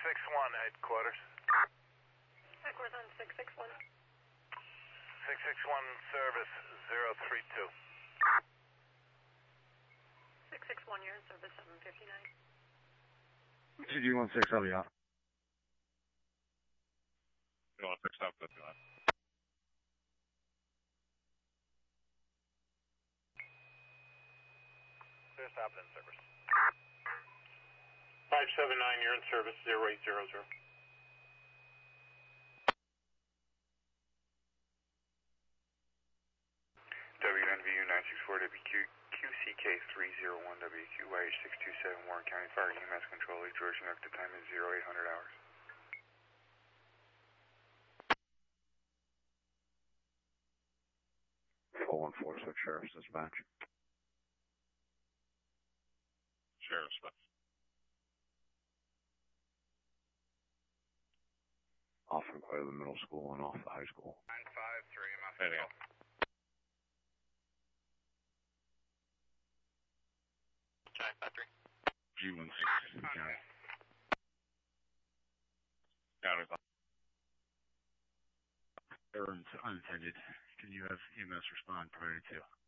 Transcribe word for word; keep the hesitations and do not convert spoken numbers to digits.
six one, headquarters. Headquarters on six six one. six six one, service zero three two. six six one, you're in service seven fifty-nine. G G one six, I'll be out. You want to fix up, that's fine. They're stopping in service. five seven nine, you're in service zero eight zero zero. W N V U nine six four W Q Q C K three zero one W Q Y H six two seven Warren County Fire E M S Control Lead George Nook. The time is zero eight hundred hours. four one four six Sheriff's Dispatch. Sheriff's Dispatch. Off and clear the middle school and off the high school. nine five three, M S. Heading out. nine five three. G one six, county. County's on. Error unattended. Can you have E M S respond prior to?